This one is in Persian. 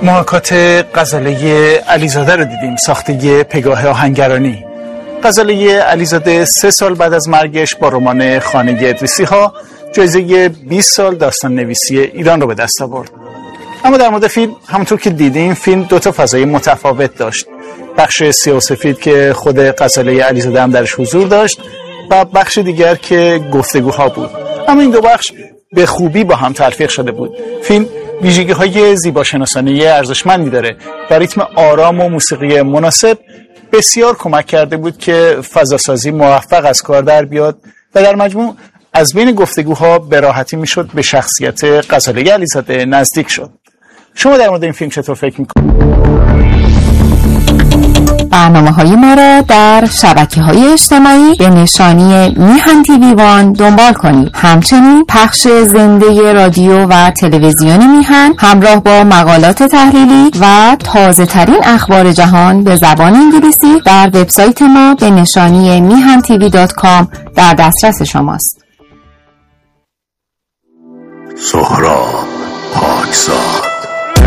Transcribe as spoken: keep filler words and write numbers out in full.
محاکات غزاله علیزاده رو دیدیم، ساخته پگاه آهنگرانی. غزاله علیزاده سه سال بعد از مرگش با رمان خانه ادریسی ها جایزه بیست سال داستان نویسی ایران رو به دست آورد. اما در مورد فیلم، همونطور که دیدیم فیلم دو تا فضای متفاوت داشت. بخش سیاه و سفید که خود غزاله علیزاده هم درش حضور داشت و بخش دیگر که گفتگوها بود. اما این دو بخش به خوبی با هم تلفیق شده بود. فیلم ویژگی‌های زیباشناسانه ارزشمندی داره و ریتم آرام و موسیقی مناسب بسیار کمک کرده بود که فضاسازی موفق از کار در بیاد و در مجموع از بین گفتگوها به راحتی میشد به شخصیت غزاله علیزاده نزدیک شد. شما در مورد این فیلم چطور فکر میکنید؟ برنامه‌های ما را در شبکه‌های اجتماعی به نشانی میهن تیوی وان دنبال کنید. همچنین پخش زنده رادیو و تلویزیون میهن همراه با مقالات تحلیلی و تازه‌ترین اخبار جهان به زبان انگلیسی در وبسایت ما به نشانی میهن تیوی دات کام در دسترس شماست. سهراب پاکزاد